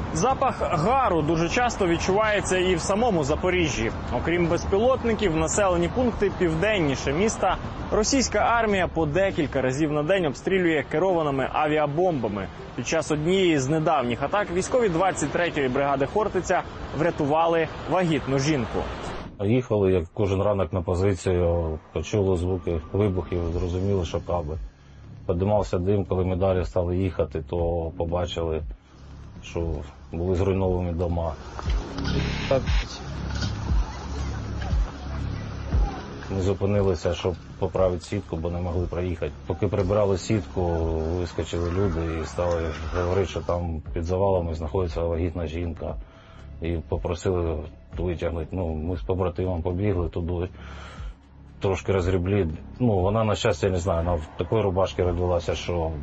Запах гару дуже часто відчувається і в самому Запоріжжі. Окрім безпілотників, населені пункти південніше міста російська армія по декілька разів на день обстрілює керованими авіабомбами. Під час однієї з недавніх атак військові 23-ї бригади «Хортиця» врятували вагітну жінку. Їхали, як кожен ранок на позицію, почули звуки вибухів, зрозуміли, що каби. Піднімався дим, коли ми далі стали їхати, то побачили, що були зруйновані дома. Ми зупинилися, щоб поправити сітку, бо не могли проїхати. Поки прибирали сітку, вискочили люди і стали говорити, що там під завалами знаходиться вагітна жінка. І попросили витягнути. Ми з побратимом побігли туди, трошки розгребли. Вона, на щастя, я не знаю, вона в такій рубашці родилася, що